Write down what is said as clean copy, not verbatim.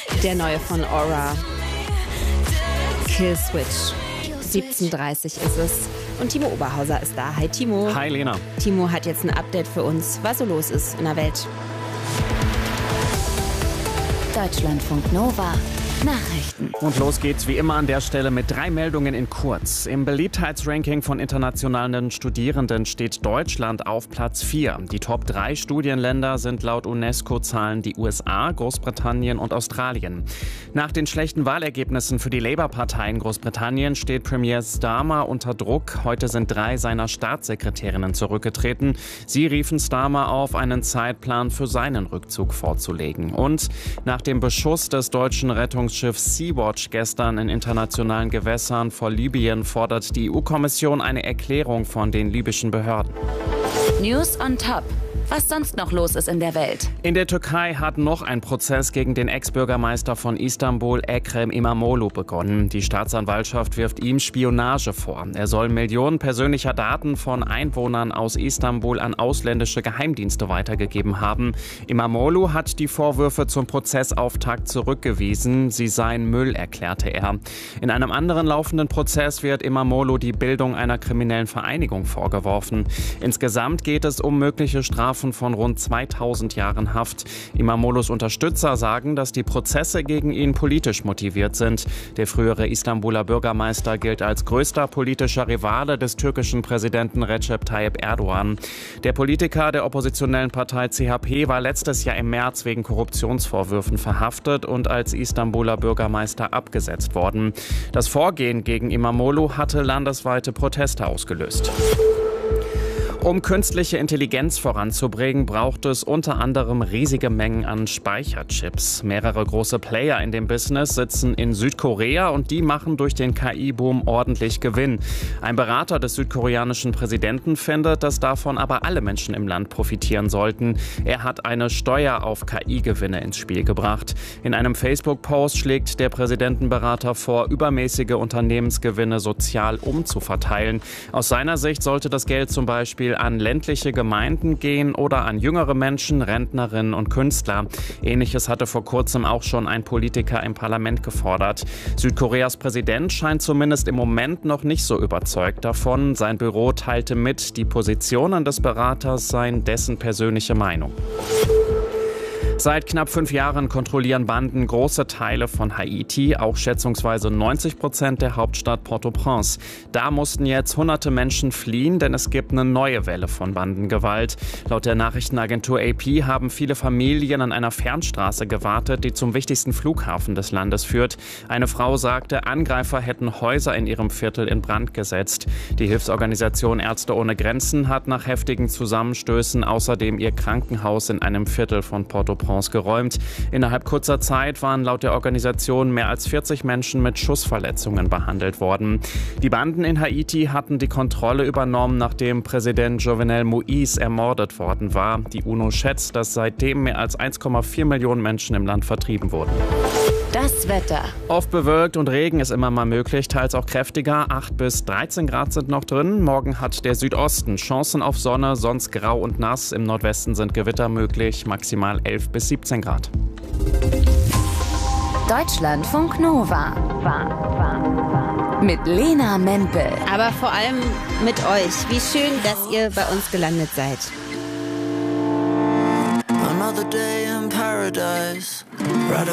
Der neue von Aura. Killswitch. 17:30 ist es. Und Timo Oberhauser ist da. Hi Timo. Hi Lena. Timo hat jetzt ein Update für uns, was so los ist in der Welt. Deutschlandfunk Nova. Nachrichten. Und los geht's wie immer an der Stelle mit 3 Meldungen in kurz. Im Beliebtheitsranking von internationalen Studierenden steht Deutschland auf Platz 4. Die Top 3 Studienländer sind laut UNESCO-Zahlen die USA, Großbritannien und Australien. Nach den schlechten Wahlergebnissen für die Labour-Partei in Großbritannien steht Premier Starmer unter Druck. Heute sind 3 seiner Staatssekretärinnen zurückgetreten. Sie riefen Starmer auf, einen Zeitplan für seinen Rückzug vorzulegen. Und nach dem Beschuss des deutschen Rettungsschiffs Sea-Watch gestern in internationalen Gewässern vor Libyen fordert die EU-Kommission eine Erklärung von den libyschen Behörden. News on Top. Was sonst noch los ist in der Welt. In der Türkei hat noch ein Prozess gegen den Ex-Bürgermeister von Istanbul, Ekrem İmamoğlu, begonnen. Die Staatsanwaltschaft wirft ihm Spionage vor. Er soll Millionen persönlicher Daten von Einwohnern aus Istanbul an ausländische Geheimdienste weitergegeben haben. İmamoğlu hat die Vorwürfe zum Prozessauftakt zurückgewiesen. Sie seien Müll, erklärte er. In einem anderen laufenden Prozess wird İmamoğlu die Bildung einer kriminellen Vereinigung vorgeworfen. Insgesamt geht es um mögliche Strafen von rund 2000 Jahren Haft. İmamoğlu's Unterstützer sagen, dass die Prozesse gegen ihn politisch motiviert sind. Der frühere Istanbuler Bürgermeister gilt als größter politischer Rivale des türkischen Präsidenten Recep Tayyip Erdogan. Der Politiker der oppositionellen Partei CHP war letztes Jahr im März wegen Korruptionsvorwürfen verhaftet und als Istanbuler Bürgermeister abgesetzt worden. Das Vorgehen gegen İmamoğlu hatte landesweite Proteste ausgelöst. Um künstliche Intelligenz voranzubringen, braucht es unter anderem riesige Mengen an Speicherchips. Mehrere große Player in dem Business sitzen in Südkorea und die machen durch den KI-Boom ordentlich Gewinn. Ein Berater des südkoreanischen Präsidenten findet, dass davon aber alle Menschen im Land profitieren sollten. Er hat eine Steuer auf KI-Gewinne ins Spiel gebracht. In einem Facebook-Post schlägt der Präsidentenberater vor, übermäßige Unternehmensgewinne sozial umzuverteilen. Aus seiner Sicht sollte das Geld zum Beispiel an ländliche Gemeinden gehen oder an jüngere Menschen, Rentnerinnen und Künstler. Ähnliches hatte vor kurzem auch schon ein Politiker im Parlament gefordert. Südkoreas Präsident scheint zumindest im Moment noch nicht so überzeugt davon. Sein Büro teilte mit, die Positionen des Beraters seien dessen persönliche Meinung. Seit knapp 5 Jahren kontrollieren Banden große Teile von Haiti, auch schätzungsweise 90% der Hauptstadt Port-au-Prince. Da mussten jetzt hunderte Menschen fliehen, denn es gibt eine neue Welle von Bandengewalt. Laut der Nachrichtenagentur AP haben viele Familien an einer Fernstraße gewartet, die zum wichtigsten Flughafen des Landes führt. Eine Frau sagte, Angreifer hätten Häuser in ihrem Viertel in Brand gesetzt. Die Hilfsorganisation Ärzte ohne Grenzen hat nach heftigen Zusammenstößen außerdem ihr Krankenhaus in einem Viertel von Port-au-Prince geräumt. Innerhalb kurzer Zeit waren laut der Organisation mehr als 40 Menschen mit Schussverletzungen behandelt worden. Die Banden in Haiti hatten die Kontrolle übernommen, nachdem Präsident Jovenel Moïse ermordet worden war. Die UNO schätzt, dass seitdem mehr als 1,4 Millionen Menschen im Land vertrieben wurden. Das Wetter. Oft bewölkt und Regen ist immer mal möglich, teils auch kräftiger. 8 bis 13 Grad sind noch drin. Morgen hat der Südosten Chancen auf Sonne, sonst grau und nass. Im Nordwesten sind Gewitter möglich, maximal 11 bis 17 Grad. Deutschlandfunk Nova. Mit Lena Mempel. Aber vor allem mit euch. Wie schön, dass ihr bei uns gelandet seid. Another day in paradise.